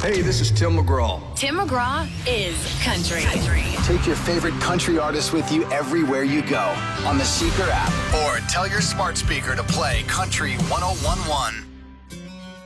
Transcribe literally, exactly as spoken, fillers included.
Hey, this is Tim McGraw. Tim McGraw is country. country. Take your favorite country artists with you everywhere you go on the Seeker app. Or tell your smart speaker to play Country one oh one one.